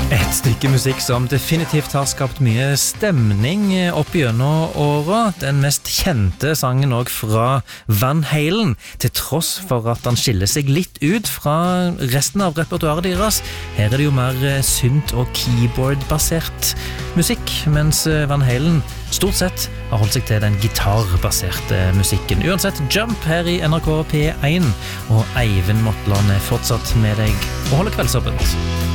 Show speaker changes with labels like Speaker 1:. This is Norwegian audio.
Speaker 1: Et stykke musikk som definitivt har skapt mye stemning opp gjennom året. Den mest kjente sangen også fra Van Halen, til tross for at han skiller seg litt ut fra resten av repertoaret deres. Her er det jo mer synt- og keyboard-basert musikk, mens Van Halen stort sett har holdt seg til den gitarbaserte musikken. Uansett, Jump her i NRK P1, og Eivind Motland er fortsatt med deg og holder kveldsåpent.